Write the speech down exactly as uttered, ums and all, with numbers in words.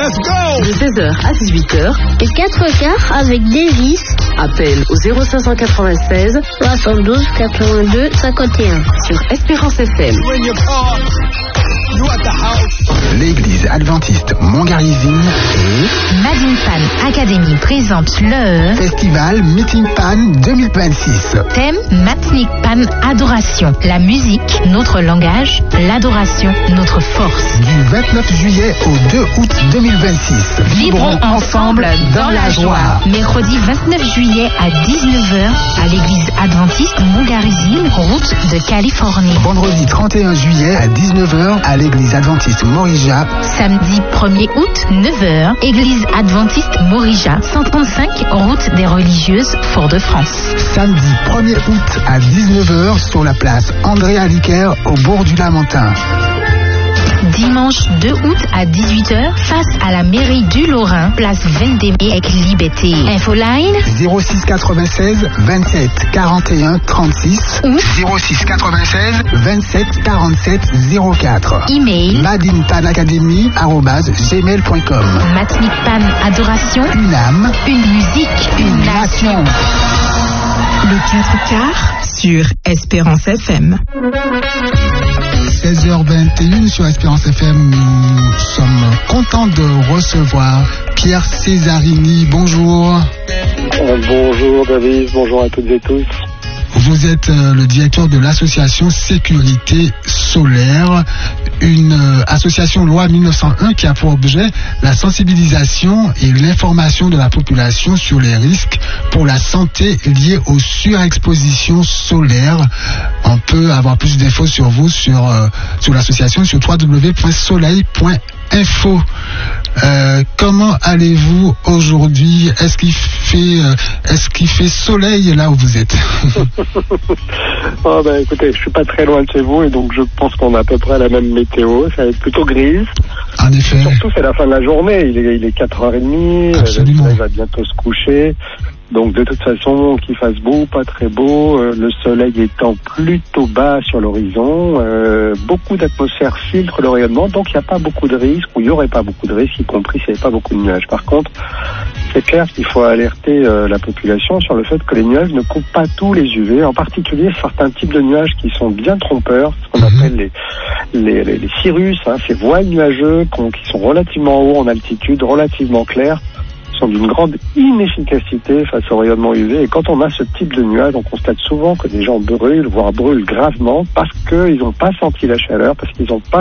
Let's go! De seize heures à dix-huit heures. Et quatre quarts avec Davis. Appel au zéro cinq cent quatre-vingt-seize soixante-douze quatre-vingt-deux cinquante et un. Sur Espérance F M. L'église adventiste Montgarizine et Madine Pan Academy présente le Festival Meeting Pan deux mille vingt-six. Thème Matnik Pan Adoration. La musique, notre langage, l'adoration, notre force. Du vingt-neuf juillet au deux août deux mille vingt-six. Vibrons ensemble dans la joie. Mercredi vingt-neuf juillet à dix-neuf heures à l'église adventiste Montgarizine, route de Californie. Vendredi trente et un juillet à dix-neuf heures à l'église adventiste Morija. Samedi premier août, neuf heures, église adventiste Morija, cent trente-cinq, route des religieuses, Fort-de-France. Samedi premier août à dix-neuf heures sur la place André Aliquer au bourg du Lamentin. Dimanche deux août à dix-huit heures, face à la mairie du Lorrain, place vingt-deux avec Libété. Infoline zéro six quatre-vingt-seize vingt-sept quarante et un trente-six ou zéro six quatre-vingt-seize vingt-sept quarante-sept zéro quatre. Email madinpanacademy arobase gmail point com. Matnik Pan Adoration. Une âme, une musique, une, une nation. Le quatre quarts sur Espérance F M. seize heures vingt et une sur Espérance F M, nous sommes contents de recevoir Pierre Césarini. Bonjour. Euh, bonjour David, bonjour à toutes et tous. Vous êtes euh, le directeur de l'association Sécurité Solaire, une euh, association loi mille neuf cent un qui a pour objet la sensibilisation et l'information de la population sur les risques pour la santé liés aux surexpositions solaires. On peut avoir plus d'infos sur vous sur, euh, sur l'association sur w w w point soleil point info. Euh, comment allez-vous aujourd'hui? Est-ce qu'il fait, euh, est-ce qu'il fait soleil là où vous êtes? Oh ben écoutez, je suis pas très loin de chez vous et donc je pense qu'on a à peu près la même météo. Ça va être plutôt grise. En effet. Surtout c'est la fin de la journée. Il est, il est quatre heures trente. Absolument. Le soleil va bientôt se coucher. Donc de toute façon, qu'il fasse beau, pas très beau, euh, le soleil étant plutôt bas sur l'horizon, euh, beaucoup d'atmosphère filtre le rayonnement, donc il n'y a pas beaucoup de risques, ou il n'y aurait pas beaucoup de risques, y compris s'il n'y avait pas beaucoup de nuages. Par contre, c'est clair qu'il faut alerter euh, la population sur le fait que les nuages ne coupent pas tous les U V, en particulier certains types de nuages qui sont bien trompeurs, ce qu'on mmh. appelle les, les, les, les cirrus, hein, ces voiles nuageux qui sont relativement hauts en altitude, relativement clairs, sont d'une grande inefficacité face au rayonnement U V. Et quand on a ce type de nuage, on constate souvent que des gens brûlent, voire brûlent gravement, parce qu'ils n'ont pas senti la chaleur, parce qu'ils n'ont pas